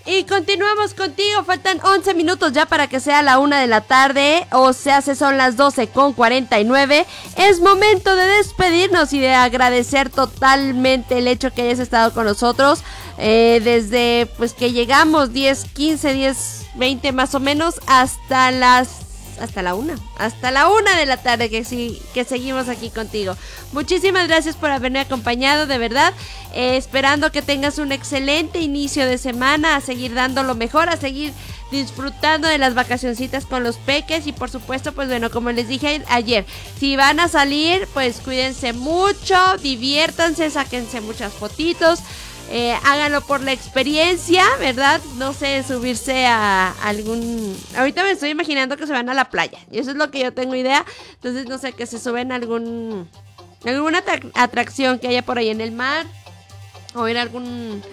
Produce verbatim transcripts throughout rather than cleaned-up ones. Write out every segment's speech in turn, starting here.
Y continuamos contigo, faltan once minutos ya para que sea la una de la tarde, o sea, se son las doce con cuarenta y nueve. Es momento de despedirnos y de agradecer totalmente el hecho que hayas estado con nosotros eh, desde pues que llegamos diez, quince, diez, veinte más o menos hasta las... Hasta la una, hasta la una de la tarde que sí, que seguimos aquí contigo. Muchísimas gracias por haberme acompañado, de verdad. Eh, esperando que tengas un excelente inicio de semana, a seguir dando lo mejor, a seguir disfrutando de las vacacioncitas con los peques. Y por supuesto, pues bueno, como les dije ayer, si van a salir, pues cuídense mucho, diviértanse, sáquense muchas fotitos. Eh, háganlo por la experiencia, ¿verdad? No sé, subirse a algún... Ahorita me estoy imaginando que se van a la playa, y eso es lo que yo tengo idea. Entonces, no sé, que se suben a algún... alguna atrac- atracción que haya por ahí en el mar, o ir a algún...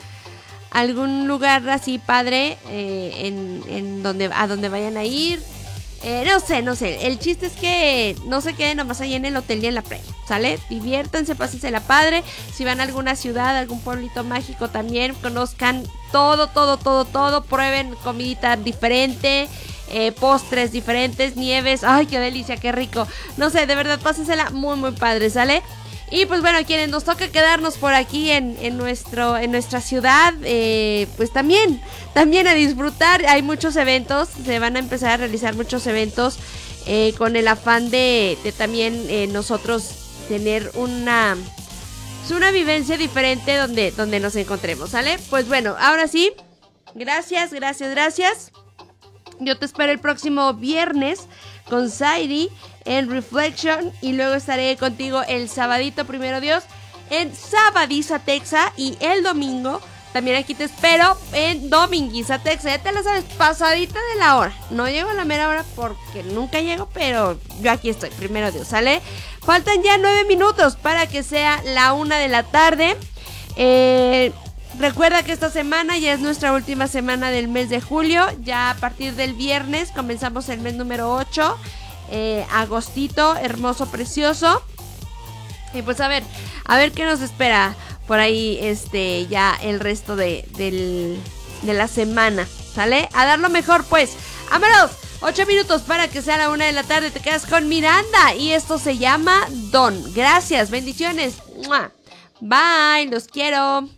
algún lugar así padre, eh, en, en donde, a donde vayan a ir. Eh, no sé, no sé, el chiste es que no se queden nomás ahí en el hotel y en la playa, ¿sale? Diviértanse, pásensela padre. Si van a alguna ciudad, algún pueblito mágico también, conozcan todo, todo, todo, todo. Prueben comidita diferente, eh, postres diferentes, nieves. Ay, qué delicia, qué rico. No sé, de verdad, pásensela muy, muy padre, ¿sale? Y pues bueno, quienes nos toca quedarnos por aquí en, en, nuestro, en nuestra ciudad, eh, pues también, también a disfrutar. Hay muchos eventos, se van a empezar a realizar muchos eventos eh, con el afán de, de también eh, nosotros tener una, pues una vivencia diferente donde, donde nos encontremos, ¿sale? Pues bueno, ahora sí, gracias, gracias, gracias. Yo te espero el próximo viernes con Zairi en Reflection, y luego estaré contigo el sabadito, primero Dios, en Sabadiza Texa, y el domingo también aquí te espero en Dominguiza Texa. Ya te lo sabes, pasadita de la hora. No llego a la mera hora porque nunca llego, pero yo aquí estoy, primero Dios, ¿sale? Faltan ya nueve minutos para que sea la una de la tarde. Eh... Recuerda que esta semana ya es nuestra última semana del mes de julio. Ya a partir del viernes comenzamos el mes número ocho. Eh, agostito, hermoso, precioso. Y pues a ver, a ver qué nos espera por ahí este ya el resto de, del, de la semana. ¿Sale? A dar lo mejor pues. ¡Vámonos! Ocho minutos para que sea la una de la tarde. Te quedas con Miranda y esto se llama Don. Gracias, bendiciones. ¡Mua! Bye, los quiero.